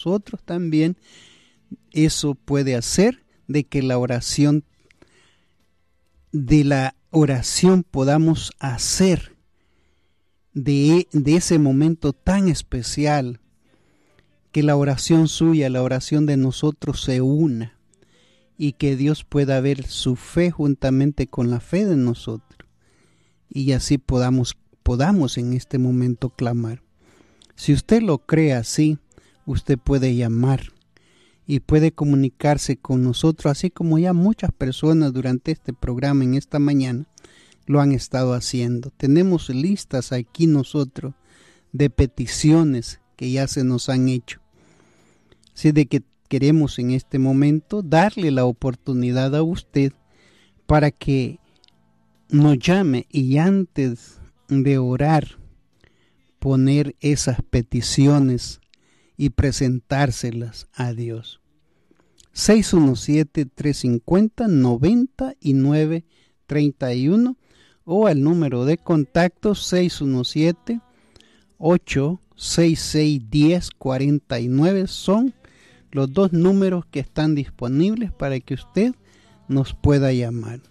nosotros también eso puede hacer de que la oración podamos hacer de ese momento tan especial, que la oración suya, la oración de nosotros se una y que Dios pueda ver su fe juntamente con la fe de nosotros y así podamos en este momento clamar. Si usted lo cree así, usted puede llamar y puede comunicarse con nosotros, así como ya muchas personas durante este programa en esta mañana lo han estado haciendo. Tenemos listas aquí nosotros de peticiones que ya se nos han hecho. Así de que queremos en este momento darle la oportunidad a usted para que nos llame y antes de orar poner esas peticiones y presentárselas a Dios. 617-350-9931 o al número de contacto 617-866-1049 son los dos números que están disponibles para que usted nos pueda llamar.